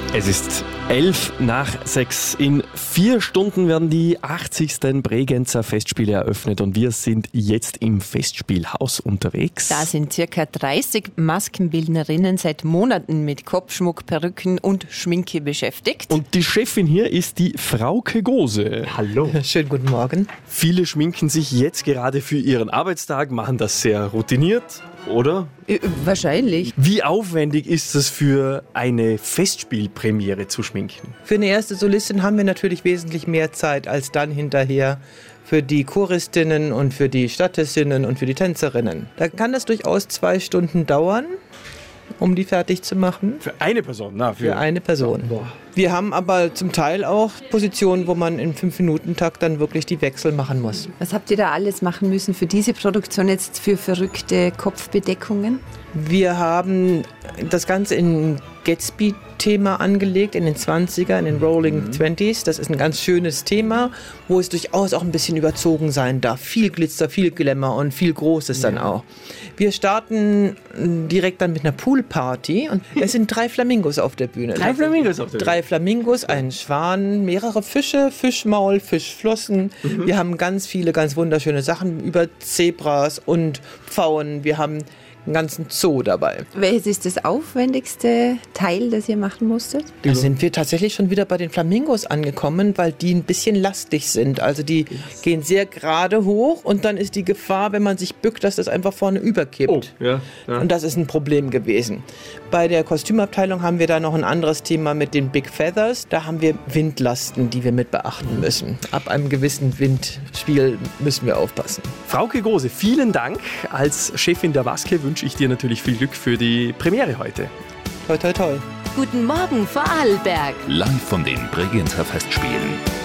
Es ist 5:11. In 4 Stunden werden die 80. Bregenzer Festspiele eröffnet und wir sind jetzt im Festspielhaus unterwegs. Da sind ca. 30 Maskenbildnerinnen seit Monaten mit Kopfschmuck, Perücken und Schminke beschäftigt. Und die Chefin hier ist die Frauke Gose. Hallo. Schönen guten Morgen. Viele schminken sich jetzt gerade für ihren Arbeitstag, machen das sehr routiniert, oder? Wahrscheinlich. Wie aufwendig ist es für eine Festspielpremiere zu schminken? Für eine erste Solistin haben wir natürlich wesentlich mehr Zeit als dann hinterher für die Choristinnen und für die Statistinnen und für die Tänzerinnen. Da kann das durchaus 2 Stunden dauern, um die fertig zu machen. Für eine Person? Für eine Person. Wir haben aber zum Teil auch Positionen, wo man im 5-Minuten-Takt dann wirklich die Wechsel machen muss. Was habt ihr da alles machen müssen für diese Produktion jetzt für verrückte Kopfbedeckungen? Wir haben das Ganze in Gatsby-Thema angelegt, in den 20er, in den Rolling 20s. Das ist ein ganz schönes Thema, wo es durchaus auch ein bisschen überzogen sein darf. Viel Glitzer, viel Glamour und viel Großes dann auch. Wir starten direkt dann mit einer Poolparty und es sind 3 Flamingos auf der Bühne. 3 Flamingos auf der Bühne? 3 Flamingos, ein Schwan, mehrere Fische, Fischmaul, Fischflossen. Wir haben ganz viele, ganz wunderschöne Sachen über Zebras und Pfauen. Wir haben einen ganzen Zoo dabei. Welches ist das aufwendigste Teil, das ihr machen musstet? Da sind wir tatsächlich schon wieder bei den Flamingos angekommen, weil die ein bisschen lastig sind. Also die gehen sehr gerade hoch und dann ist die Gefahr, wenn man sich bückt, dass das einfach vorne überkippt. Oh, ja. Und das ist ein Problem gewesen. Bei der Kostümabteilung haben wir da noch ein anderes Thema mit den Big Feathers. Da haben wir Windlasten, die wir mit beachten müssen. Ab einem gewissen Windspiel müssen wir aufpassen. Frauke Gose, vielen Dank. Als Chefin der Maske wünsche ich dir natürlich viel Glück für die Premiere heute. Toi, toi, toi. Guten Morgen Vorarlberg. Live von den Bregenzer Festspielen.